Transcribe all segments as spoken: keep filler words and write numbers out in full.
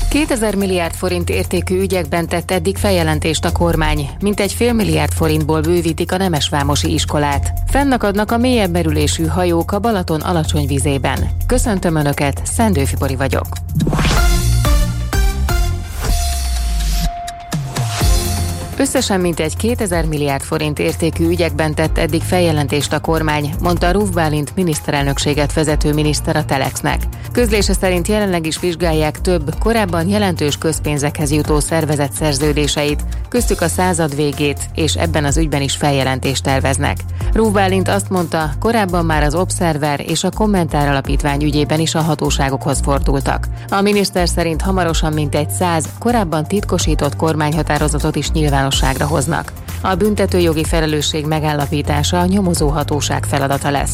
kétezer milliárd forint értékű ügyekben tett eddig feljelentést a kormány, mintegy fél milliárd forintból bővítik a nemesvámosi iskolát. Fennakadnak a mélyebb merülésű hajók a Balaton alacsony vizében. Köszöntöm Önöket, Szendőfi Bori vagyok. Összesen mintegy kétezer milliárd forint értékű ügyekben tett eddig feljelentést a kormány, mondta Ruf Bálint miniszterelnökséget vezető miniszter a Telexnek. Közlése szerint jelenleg is vizsgálják több, korábban jelentős közpénzekhez jutó szervezet szerződéseit, köztük a század végét, és ebben az ügyben is feljelentést terveznek. Ruf Bálint azt mondta, korábban már az Observer és a Kommentár Alapítvány ügyében is a hatóságokhoz fordultak. A miniszter szerint hamarosan mintegy száz, korábban titkosított kormányhatározatot is nyilvánosságra hoznak. A büntetőjogi felelősség megállapítása a nyomozó hatóság feladata lesz.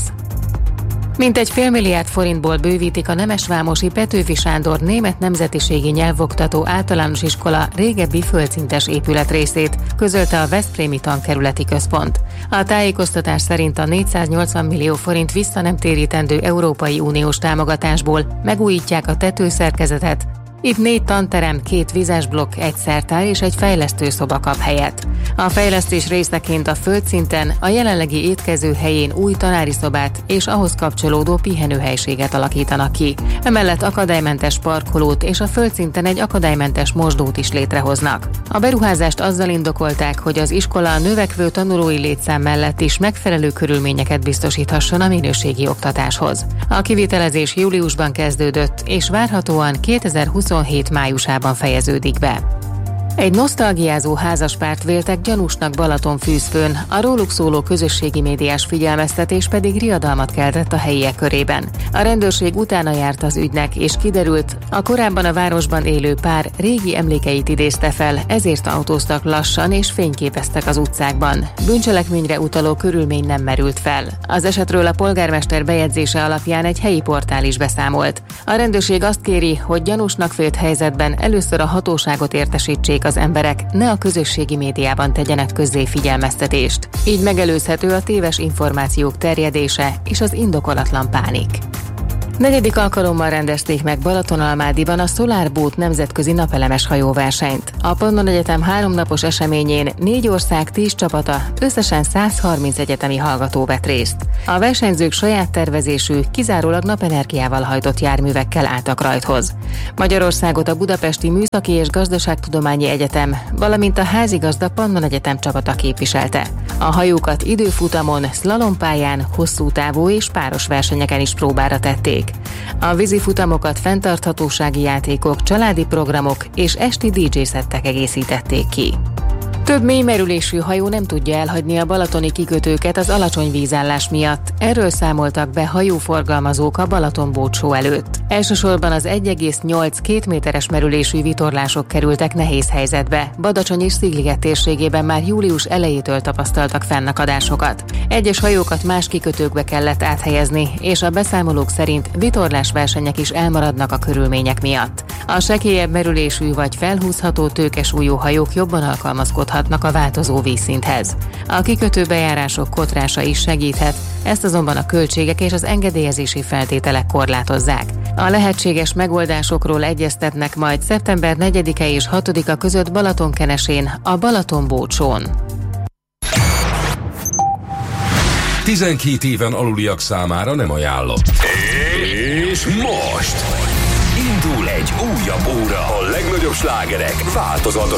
Mintegy fél milliárd forintból bővítik a nemesvámosi Petőfi Sándor német nemzetiségi nyelvoktató általános iskola régebbi földszintes épületrészét, közölte a Veszprémi Tankerületi Központ. A tájékoztatás szerint a négyszáznyolcvan millió forint vissza nem térítendő Európai Uniós támogatásból megújítják a tetőszerkezetet. Itt négy tanterem, két vizesblokk, egy szertár és egy fejlesztő szoba kap helyet. A fejlesztés részeként a földszinten a jelenlegi étkező helyén új tanári szobát és ahhoz kapcsolódó pihenőhelységet alakítanak ki. Emellett akadálymentes parkolót és a földszinten egy akadálymentes mosdót is létrehoznak. A beruházást azzal indokolták, hogy az iskola a növekvő tanulói létszám mellett is megfelelő körülményeket biztosíthasson a minőségi oktatáshoz. A kivitelezés júliusban kezdődött, és várhatóan kétezer-huszonhét májusában fejeződik be. Egy nosztalgiázó házaspárt véltek gyanúsnak Balatonfűzfőn, a róluk szóló közösségi médiás figyelmeztetés pedig riadalmat keltett a helyiek körében. A rendőrség utána járt az ügynek, és kiderült, a korábban a városban élő pár régi emlékeit idézte fel, ezért autóztak lassan és fényképeztek az utcákban. Bűncselekményre utaló körülmény nem merült fel. Az esetről a polgármester bejegyzése alapján egy helyi portál is beszámolt. A rendőrség azt kéri, hogy gyanúsnak vélt helyzetben először a hatóságot értesítsék az emberek, ne a közösségi médiában tegyenek közzé figyelmeztetést. Így megelőzhető a téves információk terjedése és az indokolatlan pánik. Negyedik alkalommal rendezték meg Balatonalmádiban a Solar Boat nemzetközi napelemes hajóversenyt. A Pannon Egyetem háromnapos eseményén négy ország tíz csapata, összesen száz harminc egyetemi hallgató vett részt. A versenyzők saját tervezésű, kizárólag napenergiával hajtott járművekkel álltak rajthoz. Magyarországot a Budapesti Műszaki és Gazdaságtudományi Egyetem, valamint a házigazda Pannon Egyetem csapata képviselte. A hajókat időfutamon, szlalompályán, hosszú távú és páros versenyeken is próbára tették. A vízifutamokat fenntarthatósági játékok, családi programok és esti dé dzsé szettek egészítették ki. Több mélymerülésű hajó nem tudja elhagyni a balatoni kikötőket az alacsony vízállás miatt. Erről számoltak be hajóforgalmazók a Balaton Boat Show előtt. Elsősorban az egy egész nyolc-két méteres merülésű vitorlások kerültek nehéz helyzetbe. Badacsony és Szigliget térségében már július elejétől tapasztaltak fennakadásokat. Egyes hajókat más kikötőkbe kellett áthelyezni, és a beszámolók szerint vitorlásversenyek is elmaradnak a körülmények miatt. A sekélyebb merülésű vagy felhúzható tőkesúlyú hajók jobban alkalmazkodhatnak a változó vízszinthez. A kikötőbejárások kotrása is segíthet, ezt azonban a költségek és az engedélyezési feltételek korlátozzák. A lehetséges megoldásokról egyeztetnek majd szeptember negyedike és hatodika között Balatonkenesén, a Balaton Boat Show-n. tizenkét éven aluliak számára nem ajánlott. És most indul egy újabb óra. A legnagyobb slágerek változatos